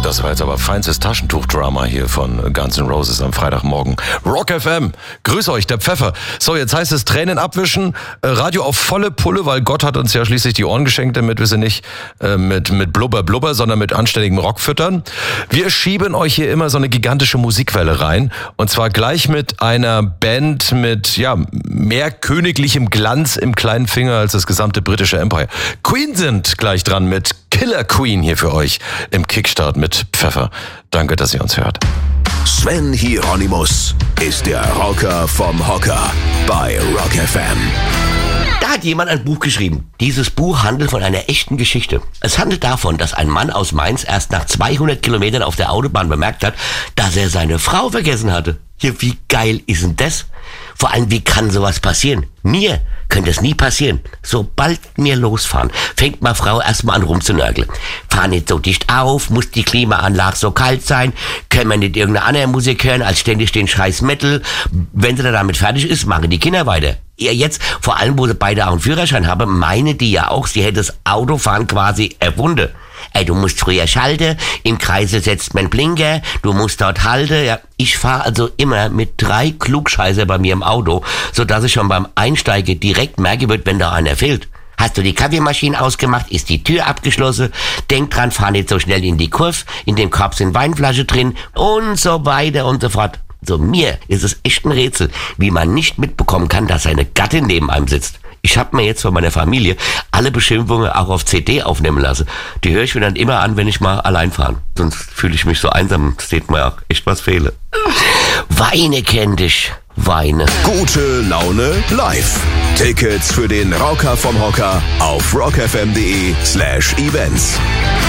Das war jetzt aber feinstes Taschentuch-Drama hier von Guns N' Roses am Freitagmorgen. Rock FM, grüß euch, der Pfeffer. So, jetzt heißt es Tränen abwischen, Radio auf volle Pulle, weil Gott hat uns ja schließlich die Ohren geschenkt, damit wir sie nicht mit Blubber, sondern mit anständigem Rock füttern. Wir schieben euch hier immer so eine gigantische Musikwelle rein, und zwar gleich mit einer Band mit mehr königlichem Glanz im kleinen Finger als das gesamte britische Empire. Queen sind gleich dran mit Killer Queen hier für euch im Kickstart mit Pfeffer. Danke, dass ihr uns hört. Sven Hieronymus ist der Rocker vom Hocker bei Rock FM. Da hat jemand ein Buch geschrieben. Dieses Buch handelt von einer echten Geschichte. Es handelt davon, dass ein Mann aus Mainz erst nach 200 Kilometern auf der Autobahn bemerkt hat, dass er seine Frau vergessen hatte. Ja, wie geil ist denn das? Vor allem, wie kann sowas passieren? Mir könnte es nie passieren. Sobald wir losfahren, fängt meine Frau erstmal an rumzunörgeln. Fahr nicht so dicht auf, muss die Klimaanlage so kalt sein, können wir nicht irgendeine andere Musik hören als ständig den scheiß Metal. Wenn sie dann damit fertig ist, machen die Kinder weiter. Ja, jetzt, vor allem, wo sie beide auch einen Führerschein haben, meine die ja auch, sie hätte das Autofahren quasi erfunden. Ey, du musst früher schalten, im Kreisel setzt man Blinker, du musst dort halten. Ja, ich fahre also immer mit 3 Klugscheißer bei mir im Auto, sodass ich schon beim Einsteigen direkt merke wird, wenn da einer fehlt. Hast du die Kaffeemaschine ausgemacht, ist die Tür abgeschlossen, denk dran, fahr nicht so schnell in die Kurve, in dem Korb sind Weinflasche drin und so weiter und so fort. So, mir ist es echt ein Rätsel, wie man nicht mitbekommen kann, dass seine Gattin neben einem sitzt. Ich habe mir jetzt von meiner Familie alle Beschimpfungen auch auf CD aufnehmen lassen. Die höre ich mir dann immer an, wenn ich mal allein fahre. Sonst fühle ich mich so einsam, seht mir auch echt was fehle. Weine kenn dich, weine. Gute Laune live. Tickets für den Rocker vom Hocker auf rockfm.de/events.